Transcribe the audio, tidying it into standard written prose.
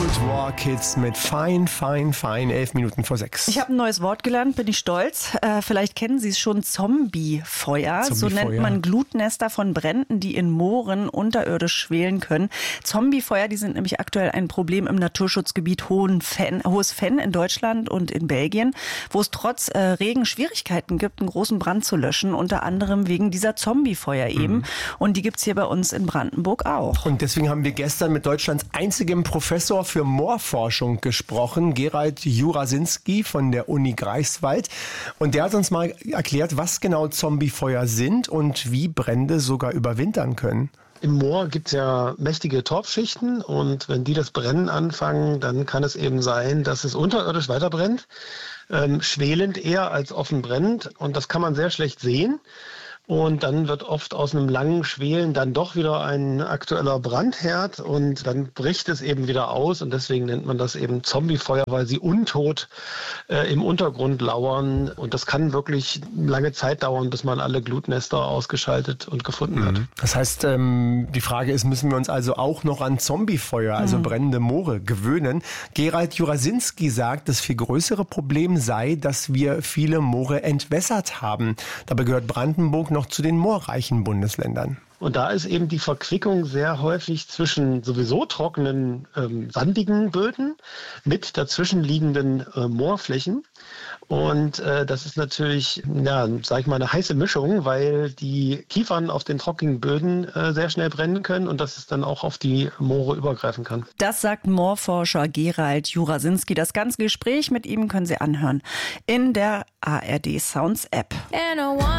Cold War Kids mit Fine, Fine, Fine, 11 Minuten vor 6. Ich habe ein neues Wort gelernt, bin ich stolz. Vielleicht kennen Sie es schon, Zombiefeuer. So nennt man Glutnester von Bränden, die in Mooren unterirdisch schwelen können. Zombiefeuer, die sind nämlich aktuell ein Problem im Naturschutzgebiet Hohes Venn in Deutschland und in Belgien, wo es trotz Regen Schwierigkeiten gibt, einen großen Brand zu löschen, unter anderem wegen dieser Zombiefeuer eben. Und die gibt's hier bei uns in Brandenburg auch. Und deswegen haben wir gestern mit Deutschlands einzigem Professor für Moorforschung gesprochen, Gerald Jurasinski von der Uni Greifswald. Und der hat uns mal erklärt, was genau Zombiefeuer sind und wie Brände sogar überwintern können. Im Moor gibt es ja mächtige Torfschichten und wenn die das Brennen anfangen, dann kann es eben sein, dass es unterirdisch weiter brennt, schwelend eher als offen brennend, und das kann man sehr schlecht sehen. Und dann wird oft aus einem langen Schwelen dann doch wieder ein aktueller Brandherd und dann bricht es eben wieder aus, und deswegen nennt man das eben Zombiefeuer, weil sie untot im Untergrund lauern, und das kann wirklich lange Zeit dauern, bis man alle Glutnester ausgeschaltet und gefunden hat. Das heißt, die Frage ist, müssen wir uns also auch noch an Zombiefeuer, also brennende Moore, gewöhnen? Gerald Jurasinski sagt, das viel größere Problem sei, dass wir viele Moore entwässert haben. Dabei gehört Brandenburg noch zu den moorreichen Bundesländern. Und da ist eben die Verquickung sehr häufig zwischen sowieso trockenen, sandigen Böden mit dazwischenliegenden Moorflächen. Und das ist natürlich, sag ich mal, eine heiße Mischung, weil die Kiefern auf den trockenen Böden sehr schnell brennen können und dass es dann auch auf die Moore übergreifen kann. Das sagt Moorforscher Gerald Jurasinski. Das ganze Gespräch mit ihm können Sie anhören in der ARD Sounds App.